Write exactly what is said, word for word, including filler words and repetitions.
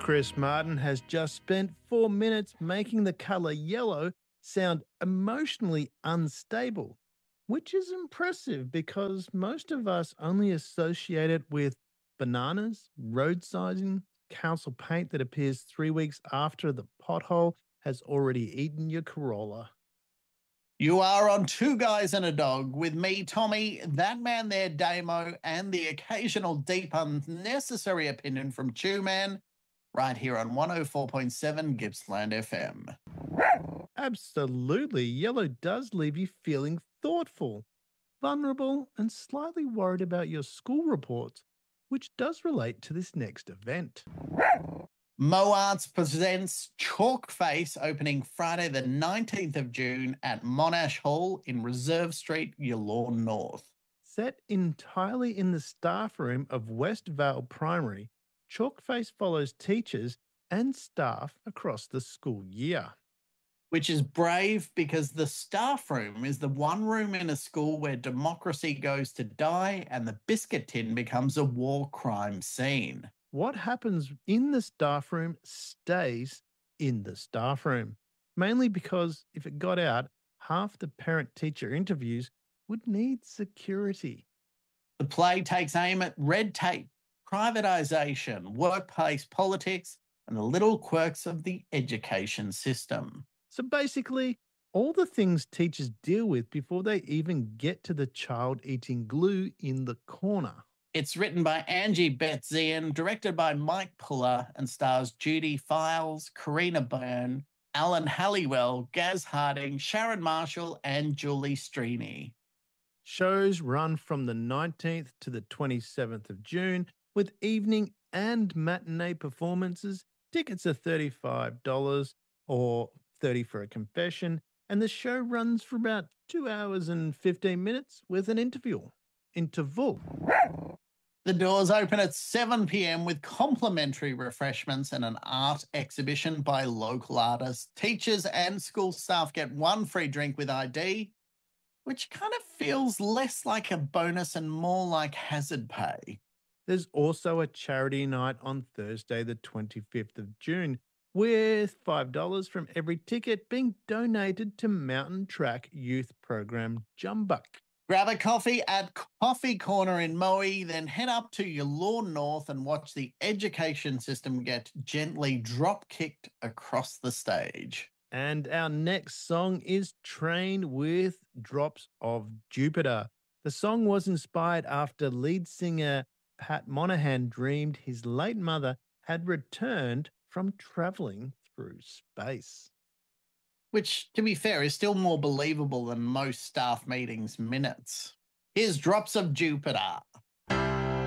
Chris Martin has just spent four minutes making the colour yellow sound emotionally unstable, which is impressive because most of us only associate it with bananas, road sizing, council paint that appears three weeks after the pothole has already eaten your Corolla. You are on Two Guys and a Dog with me, Tommy, that man there, Damo, and the occasional deep unnecessary opinion from Chew Man, right here on one oh four point seven Gippsland F M. Absolutely, yellow does leave you feeling thoughtful, vulnerable, and slightly worried about your school reports, which does relate to this next event. MoArts presents Chalk Face, opening Friday the nineteenth of June at Monash Hall in Reserve Street, Yallourn North. Set entirely in the staff room of West Vale Primary, Chalk Face follows teachers and staff across the school year. Which is brave because the staff room is the one room in a school where democracy goes to die and the biscuit tin becomes a war crime scene. What happens in the staff room stays in the staff room, mainly because if it got out, half the parent-teacher interviews would need security. The play takes aim at red tape, privatisation, workplace politics, and the little quirks of the education system. So basically, all the things teachers deal with before they even get to the child eating glue in the corner. It's written by Angie Betzian, directed by Mike Puller, and stars Judy Files, Karina Byrne, Alan Halliwell, Gaz Harding, Sharon Marshall, and Julie Streeny. Shows run from the nineteenth to the twenty-seventh of June, with evening and matinee performances. Tickets are thirty-five dollars or thirty dollars for a confession, and the show runs for about two hours and fifteen minutes with an interval. Interval. The doors open at seven p m with complimentary refreshments and an art exhibition by local artists. Teachers and school staff get one free drink with I D, which kind of feels less like a bonus and more like hazard pay. There's also a charity night on Thursday, the twenty-fifth of June, with five dollars from every ticket being donated to Mountain Track Youth Program Jumbuck. Grab a coffee at Coffee Corner in Moe, then head up to Yallourn North and watch the education system get gently drop-kicked across the stage. And our next song is Train with Drops of Jupiter. The song was inspired after lead singer Pat Monahan dreamed his late mother had returned from travelling through space. Which, to be fair, is still more believable than most staff meetings' minutes. Here's Drops of Jupiter.